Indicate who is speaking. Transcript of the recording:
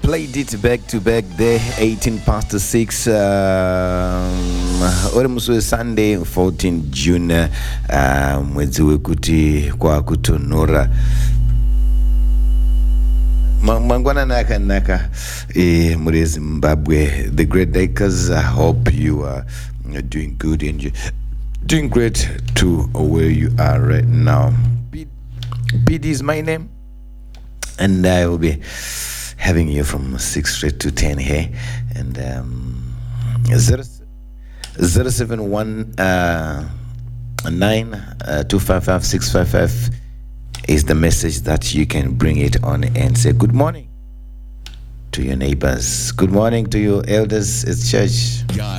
Speaker 1: played it back to back there, 18 past 6. Ore Sunday 14 June, mwezi wekuti kwa kutonora mangwana naka muri Zimbabwe, the great Dakers. I hope you are doing good and you're doing great to where you are right now. PD is my name, and I will be having you from 6 straight to 10 here, and 071 255 655 is the message that you can bring it on and say good morning to your neighbors, good morning to your elders at church.